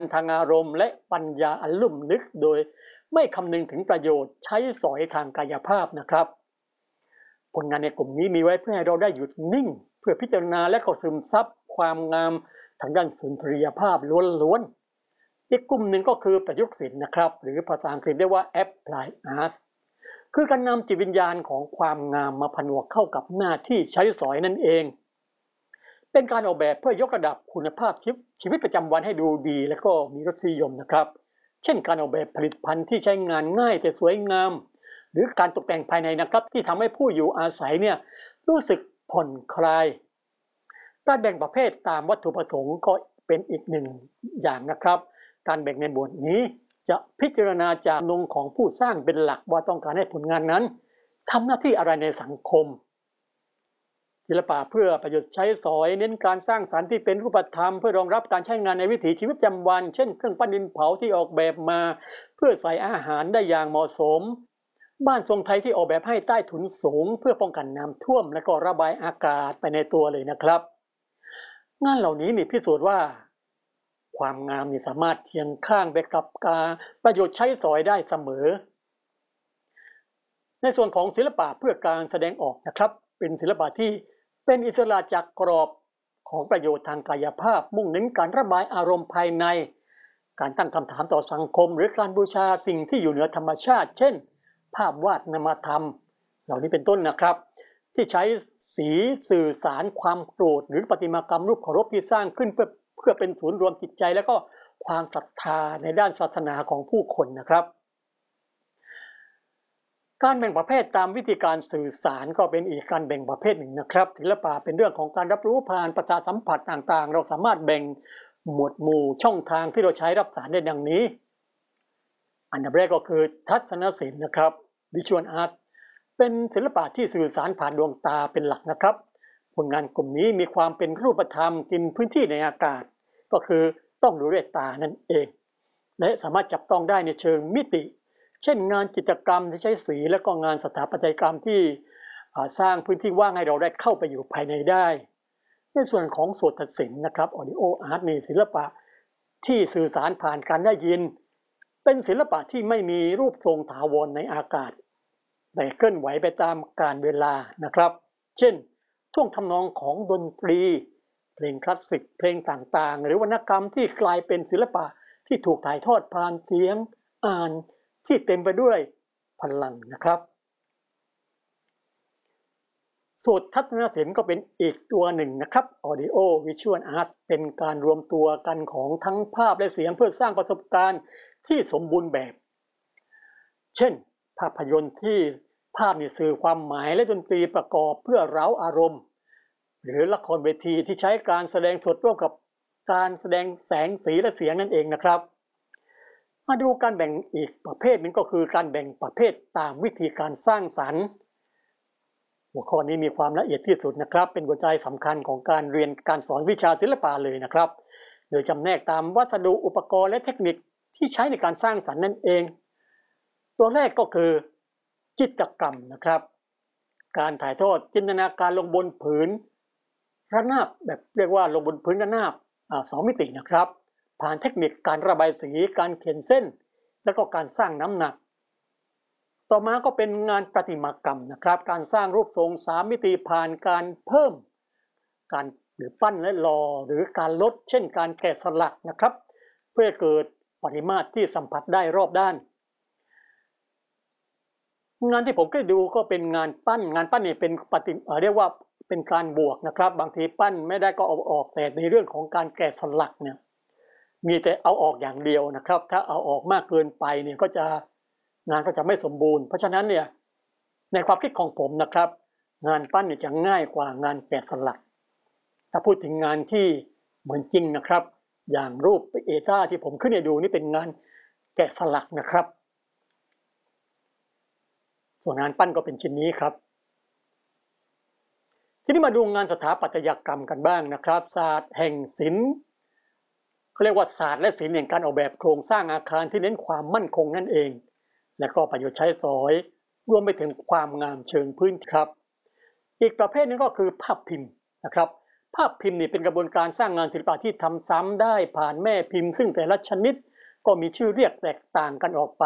ทางอารมณ์และปัญญาอันลุ่มลึกโดยไม่คำนึงถึงประโยชน์ใช้สอยทางกายภาพนะครับผลงานในกลุ่มนี้มีไว้เพื่อให้เราได้หยุดนิ่งเพื่อพิจารณาและก็ซึมซับความงามทางด้านสุนทรียภาพล้วนๆอีกกลุ่มหนึ่งก็คือประยุกต์ศิลป์นะครับหรือภาษาอังกฤษเรียกว่า Apply Arts คือการนำจิตวิญญาณของความงามมาผนวกเข้ากับหน้าที่ใช้สอยนั่นเองเป็นการออกแบบเพื่อยกระดับคุณภาพชีวิตประจำวันให้ดูดีและก็มีรสนิยมนะครับเช่นการออกแบบผลิตภัณฑ์ที่ใช้งานง่ายแต่สวยงามหรือการตกแต่งภายในนะครับที่ทำให้ผู้อยู่อาศัยเนี่ยรู้สึกผ่อนคลายการแบ่งประเภทตามวัตถุประสงค์ก็เป็นอีกหนึ่งอย่างนะครับการแบ่งในบทนี้จะพิจารณาจากมุมของผู้สร้างเป็นหลักว่าต้องการให้ผลงานนั้นทำหน้าที่อะไรในสังคมศิลปะเพื่อประโยชน์ใช้สอยเน้นการสร้างสรรค์ที่เป็นรูปธรรมเพื่อรองรับการใช้งานในวิถีชีวิตประจำวันเช่นเครื่องปั้นดินเผาที่ออกแบบมาเพื่อใส่อาหารได้อย่างเหมาะสมบ้านทรงไทยที่ออกแบบให้ใต้ถุนสูงเพื่อป้องกันน้ำท่วมและก็ระบายอากาศไปในตัวเลยนะครับงานเหล่านี้มีพิสูจน์ว่าความงามสามารถเคียงข้างไปกับการประโยชน์ใช้สอยได้เสมอในส่วนของศิลปะเพื่อการแสดงออกนะครับเป็นศิลปะที่เป็นอิสระจากกรอบของประโยชน์ทางกายภาพมุ่งเน้นการระบายอารมณ์ภายในการตั้งคำถามต่อสังคมหรือการบูชาสิ่งที่อยู่เหนือธรรมชาติเช่นภาพวาดนามธรรมเหล่านี้เป็นต้นนะครับที่ใช้สีสื่อสารความโกรธหรือประติมากรรมรูปเคารพที่สร้างขึ้นเพื่อเป็นศูนย์รวมจิตใจและก็ความศรัทธาในด้านศาสนาของผู้คนนะครับการแบ่งประเภทตามวิธีการสื่อสารก็เป็นอีกการแบ่งประเภทหนึ่งนะครับศิลปะเป็นเรื่องของการรับรู้ผ่านประสาทสัมผัสต่างๆเราสามารถแบ่งหมวดหมู่ช่องทางที่เราใช้รับสารได้ดังนี้อันดับแรกก็คือทัศนศิลป์นะครับ Visual Arts เป็นศิลปะที่สื่อสารผ่านดวงตาเป็นหลักนะครับผลงานกลุ่มนี้มีความเป็นรูปธรรมกินพื้นที่ในอากาศก็คือต้องดูด้วยตานั่นเองและสามารถจับต้องได้ในเชิงมิติเช่นงานจิตรกรรมที่ใช้สีและก็งานสถาปัตยกรรมที่สร้างพื้นที่ว่างให้เราได้เข้าไปอยู่ภายในได้ในส่วนของโสตศิลป์นะครับ Audio Art นี่ศิลปะที่สื่อสารผ่านการได้ยินเป็นศิลปะที่ไม่มีรูปทรงถาวรในอากาศแต่เคลื่อนไหวไปตามกาลเวลานะครับเช่นท่วงทำนองของดนตรีเพลงคลาสสิกเพลงต่างๆหรือวรรณกรรมที่กลายเป็นศิลปะที่ถูกถ่ายทอดผ่านเสียงอ่านที่เต็มไปด้วยพลังนะครับสูตรทัศนศิลป์ก็เป็นอีกตัวหนึ่งนะครับ Audio Visual Arts เป็นการรวมตัวกันของทั้งภาพและเสียงเพื่อสร้างประสบการณ์ที่สมบูรณ์แบบเช่นภาพยนตร์ที่ภาพสื่อความหมายและดนตรีประกอบเพื่อเร้าอารมณ์หรือละครเวทีที่ใช้การแสดงสดร่วมกับการแสดงแสงสีและเสียงนั่นเองนะครับมาดูการแบ่งอีกประเภทนึงก็คือการแบ่งประเภทตามวิธีการสร้างสรรค์หัวข้อนี้มีความละเอียดที่สุดนะครับเป็นหัวใจสำคัญของการเรียนการสอนวิชาศิลปะเลยนะครับโดยจำแนกตามวัสดุอุปกรณ์และเทคนิคที่ใช้ในการสร้างสรรค์นั่นเองตัวแรกก็คือจิตรกรรมนะครับการถ่ายทอดจินตนาการลงบนผืนระนาบแบบเรียกว่าลงบนพื้นระนาบ2 มิตินะครับผ่านเทคนิคการระบายสีการเขียนเส้นและก็การสร้างน้ำหนักต่อมาก็เป็นงานประติมากรรมนะครับการสร้างรูปทรง3 มิติผ่านการเพิ่มการหรือปั้นและหล่อหรือการลดเช่นการแกะสลักนะครับเพื่อเกิดปริมาตรที่สัมผัสได้รอบด้านงานที่ผมเคยดูก็เป็นงานปั้นเนี่ยเป็นเรียกว่าเป็นการบวกนะครับบางทีปั้นไม่ได้ก็เอาออกแต่ในเรื่องของการแกะสลักเนี่ยมีแต่เอาออกอย่างเดียวนะครับถ้าเอาออกมากเกินไปเนี่ยงานก็จะไม่สมบูรณ์เพราะฉะนั้นเนี่ยในความคิดของผมนะครับงานปั้นเนี่ยจะง่ายกว่างานแกะสลักถ้าพูดถึงงานที่เหมือนจริงนะครับอย่างรูปเอต้าที่ผมขึ้นให้ดูนี่เป็นงานแกะสลักนะครับส่วนงานปั้นก็เป็นชิ้นนี้ครับทีนี้มาดูงานสถาปัตยกรรมกันบ้างนะครับศาสตร์แห่งศิลป์เขาเรียกว่าศาสตร์และศิลป์แห่งการออกแบบโครงสร้างอาคารที่เน้นความมั่นคงนั่นเองและก็ประโยชน์ใช้สอยรวมไปถึงความงามเชิงพื้นครับอีกประเภทนึงก็คือภาพพิมพ์นะครับภาพพิมพ์นี่เป็นกระบวนการสร้างงานศิลปะที่ทำซ้ำได้ผ่านแม่พิมพ์ซึ่งแต่ละชนิดก็มีชื่อเรียกแตกต่างกันออกไป